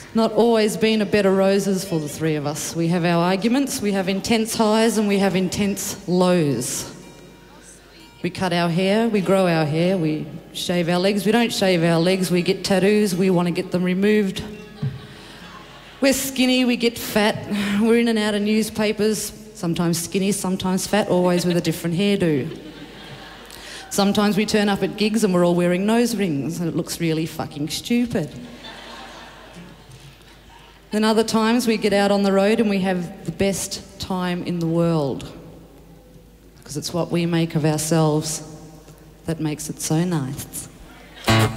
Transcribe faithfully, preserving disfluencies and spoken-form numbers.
not always been a bed of roses for the three of us. We have our arguments, we have intense highs and we have intense lows. We cut our hair, we grow our hair, we shave our legs. We don't shave our legs, we get tattoos, we want to get them removed. We're skinny, we get fat. We're in and out of newspapers, sometimes skinny, sometimes fat, always with a different hairdo. Sometimes we turn up at gigs and we're all wearing nose rings and it looks really fucking stupid. Then other times we get out on the road and we have the best time in the world. Because it's what we make of ourselves that makes it so nice.